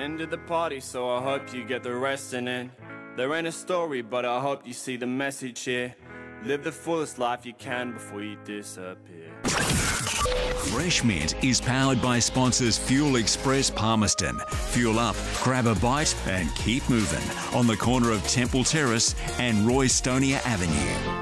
end of the party, so I hope you get the resting in. There ain't a story, but I hope you see the message here. Live the fullest life you can before you disappear. Fresh Mint is powered by sponsors Fuel Express Palmerston. Fuel up, grab a bite and keep moving on the corner of Temple Terrace and Roy Stonier Avenue.